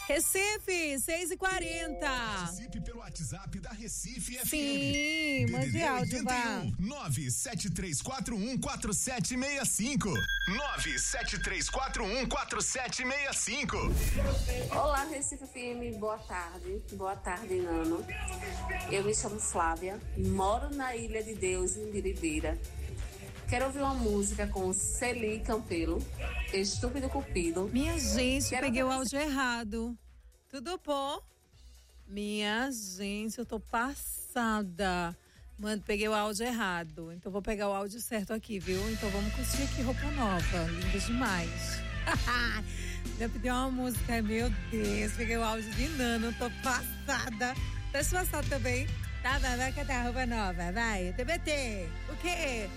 Recife, 6h40. Participe pelo WhatsApp da Recife FM. Sim, mande áudio, vá. 973414765. 973414765. Olá, Recife FM, boa tarde. Boa tarde, Nano. Eu me chamo Flávia, moro na Ilha de Deus, em Biribeira. Quero ouvir uma música com Celi Campelo, Estúpido Cupido. Minha gente, peguei o áudio errado. Tudo bom? Minha gente, eu tô passada. Mano, peguei o áudio errado. Então vou pegar o áudio certo aqui, viu? Então vamos curtir aqui Roupa Nova. Linda demais. Já pedi uma música, meu Deus. Peguei o áudio de Nano, tô passada. Tá passada também? Tá, vai cantar Roupa Nova, vai. TBT, o quê?